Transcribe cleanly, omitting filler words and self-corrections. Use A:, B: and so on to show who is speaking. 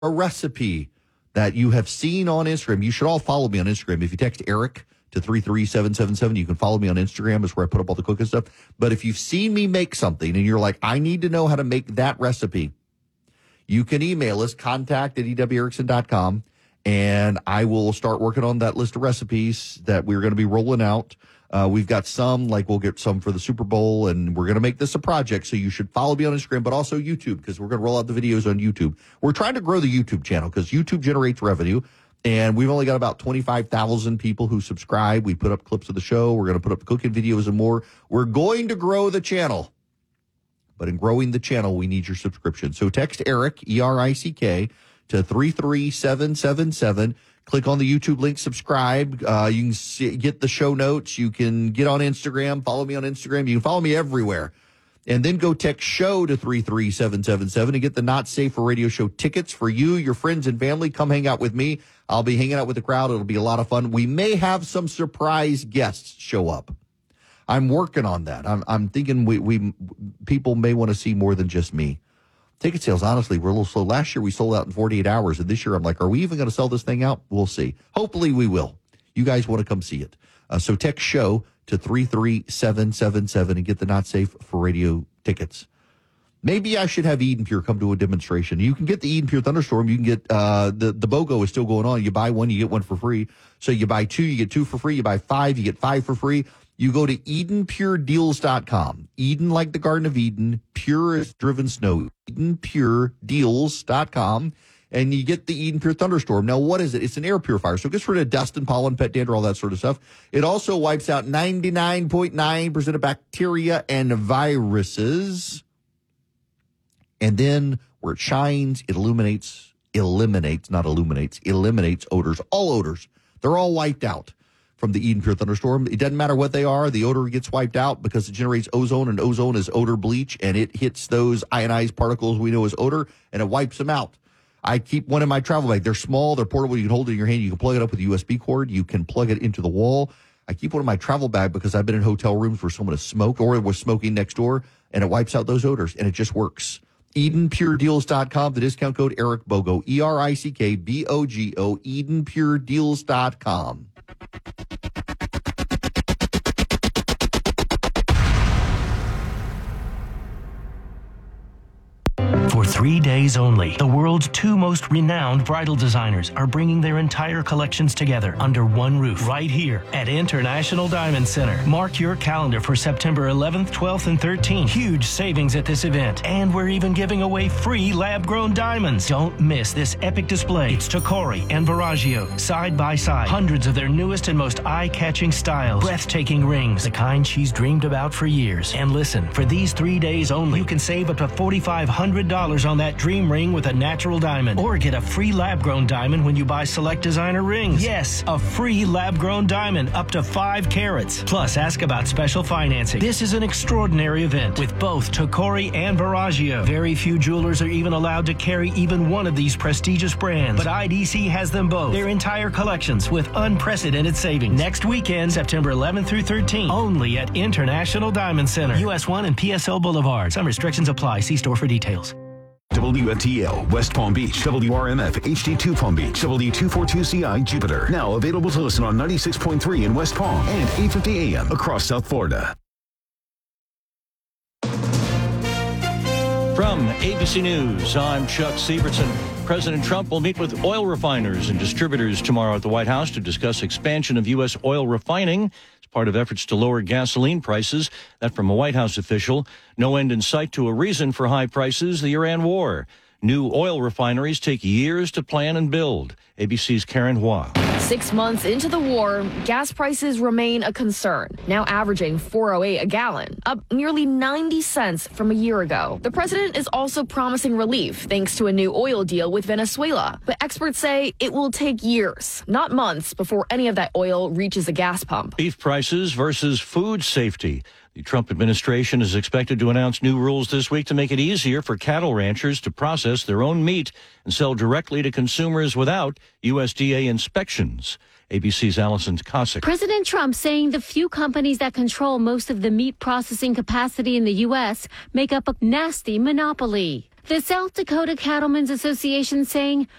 A: a recipe that you have seen on Instagram. You should all follow me on Instagram. If you text Eric to 33777, you can follow me on Instagram. It's where I put up all the cooking stuff. But if you've seen me make something and you're like, I need to know how to make that recipe, you can email us, contact@ewerickson.com, and I will start working on that list of recipes that we're going to be rolling out. We've got some, like we'll get some for the Super Bowl, and we're going to make this a project. So you should follow me on Instagram, but also YouTube, because we're going to roll out the videos on YouTube. We're trying to grow the YouTube channel because YouTube generates revenue, and we've only got about 25,000 people who subscribe. We put up clips of the show. We're going to put up the cooking videos and more. We're going to grow the channel, but in growing the channel, we need your subscription. So text Eric, E-R-I-C-K, to 33777. Click on the YouTube link, subscribe. You can get the show notes. You can get on Instagram, follow me on Instagram. You can follow me everywhere. And then go text SHOW to 33777 and get the Not Safe for Radio show tickets for you, your friends, and family. Come hang out with me. I'll be hanging out with the crowd. It'll be a lot of fun. We may have some surprise guests show up. I'm working on that. I'm thinking we people may want to see more than just me. Ticket sales, honestly, were a little slow. Last year, we sold out in 48 hours. And this year, I'm like, are we even going to sell this thing out? We'll see. Hopefully, we will. You guys want to come see it. So text SHOW to 33777 and get the Not Safe for Radio tickets. Maybe I should have Eden Pure come to a demonstration. You can get the Eden Pure Thunderstorm. You can get the BOGO is still going on. You buy one, you get one for free. So you buy two, you get two for free. You buy five, you get five for free. You go to EdenPureDeals.com. Eden like the Garden of Eden, pure as driven snow. EdenPureDeals.com. And you get the Eden Pure Thunderstorm. Now, what is it? It's an air purifier. So it gets rid of dust and pollen, pet dander, all that sort of stuff. It also wipes out 99.9% of bacteria and viruses. And then where it shines, it eliminates odors, all odors. They're all wiped out from the Eden Pure Thunderstorm. It doesn't matter what they are. The odor gets wiped out because it generates ozone, and ozone is odor bleach, and it hits those ionized particles we know as odor, and it wipes them out. I keep one in my travel bag. They're small. They're portable. You can hold it in your hand. You can plug it up with a USB cord. You can plug it into the wall. I keep one in my travel bag because I've been in hotel rooms where someone has smoked or was smoking next door, and it wipes out those odors, and it just works. EdenPureDeals.com. The discount code Eric Bogo, ERICKBOGO, EdenPureDeals.com.
B: For 3 days only, the world's two most renowned bridal designers are bringing their entire collections together under one roof right here at International Diamond Center. Mark your calendar for September 11th, 12th, and 13th. Huge savings at this event, and we're even giving away free lab-grown diamonds. Don't miss this epic display. It's Tacori and Verragio, side by side. Hundreds of their newest and most eye-catching styles. Breathtaking rings, the kind she's dreamed about for years. And listen, for these 3 days only, you can save up to $4,500 on that dream ring with a natural diamond, or get a free lab-grown diamond when you buy select designer rings. Yes, a free lab-grown diamond up to 5 carats. Plus, ask about special financing. This is an extraordinary event with both Tacori and Verragio. Very few jewelers are even allowed to carry even one of these prestigious brands, but IDC has them both. Their entire collections with unprecedented savings. Next weekend, September 11th through 13th, only at International Diamond Center, US 1 and PSL Boulevard. Some restrictions apply. See store for details.
C: WFTL, West Palm Beach, WRMF, HD2 Palm Beach, W242CI, Jupiter. Now available to listen on 96.3 in West Palm and 850 AM across South Florida.
D: From ABC News, I'm Chuck Sievertson. President Trump will meet with oil refiners and distributors tomorrow at the White House to discuss expansion of U.S. oil refining as part of efforts to lower gasoline prices. That from a White House official. No end in sight to a reason for high prices, the Iran war. New oil refineries take years to plan and build. ABC's Karen Hua.
E: 6 months into the war, gas prices remain a concern, now averaging $4.08 a gallon, up nearly 90 cents from a year ago. The president is also promising relief thanks to a new oil deal with Venezuela. But experts say it will take years, not months, before any of that oil reaches a gas pump.
D: Beef prices versus food safety. The Trump administration is expected to announce new rules this week to make it easier for cattle ranchers to process their own meat and sell directly to consumers without USDA inspections. ABC's Allison Cossack.
F: President Trump saying the few companies that control most of the meat processing capacity in the U.S. make up a nasty monopoly. The South Dakota Cattlemen's Association saying